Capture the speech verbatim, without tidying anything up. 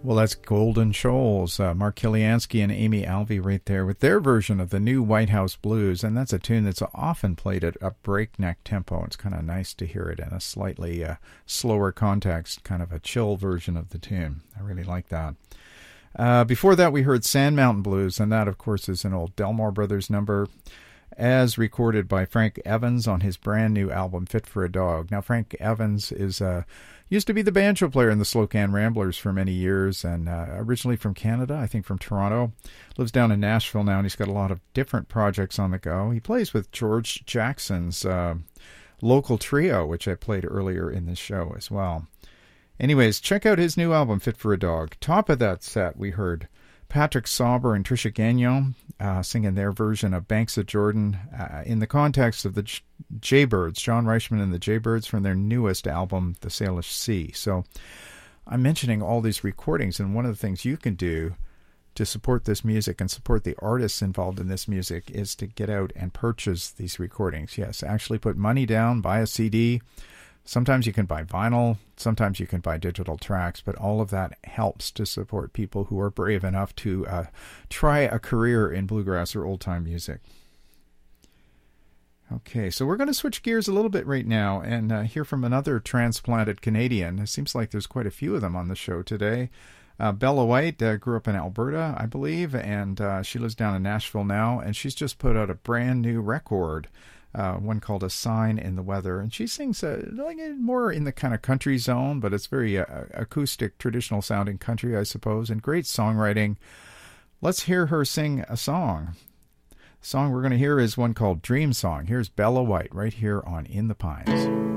Well, that's Golden Shoals, uh, Mark Kiliansky and Amy Alvey right there with their version of the new White House Blues, and that's a tune that's often played at a breakneck tempo. It's kind of nice to hear it in a slightly uh, slower context, kind of a chill version of the tune. I really like that. Uh, before that, we heard Sand Mountain Blues, and that, of course, is an old Delmore Brothers number, as recorded by Frank Evans on his brand new album, Fit for a Dog. Now, Frank Evans is uh, used to be the banjo player in the Slocan Ramblers for many years, and uh, originally from Canada, I think from Toronto. Lives down in Nashville now, and he's got a lot of different projects on the go. He plays with George Jackson's uh, local trio, which I played earlier in this show as well. Anyways, check out his new album, Fit for a Dog. Top of that set, we heard Patrick Sauber and Trisha Gagnon uh, singing their version of Banks of Jordan uh, in the context of the J- Jaybirds, John Reichman and the Jaybirds from their newest album, The Salish Sea. So I'm mentioning all these recordings, and one of the things you can do to support this music and support the artists involved in this music is to get out and purchase these recordings. Yes, actually put money down, buy a C D. Sometimes you can buy vinyl, sometimes you can buy digital tracks, but all of that helps to support people who are brave enough to uh, try a career in bluegrass or old-time music. Okay, so we're going to switch gears a little bit right now and uh, hear from another transplanted Canadian. It seems like there's quite a few of them on the show today. Uh, Bella White uh, grew up in Alberta, I believe, and uh, she lives down in Nashville now, and she's just put out a brand new record. Uh, one called A Sign in the Weather. And she sings uh, like more in the kind of country zone, but it's very uh, acoustic, traditional sounding country, I suppose, and great songwriting. Let's hear her sing a song. The song we're going to hear is one called Dream Song. Here's Bella White right here on In the Pines.